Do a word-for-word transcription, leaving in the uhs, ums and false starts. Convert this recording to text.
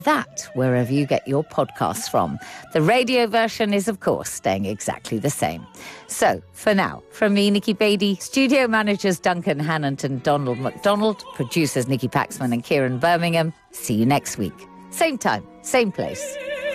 that wherever you get your podcasts from. The radio version is, of course, staying exactly the same. So, for now, from me, Nikki Beattie, studio managers Duncan Hannant and Donald McDonald, producers Nikki Paxman and Kieran Birmingham, see you next week. Same time, same place.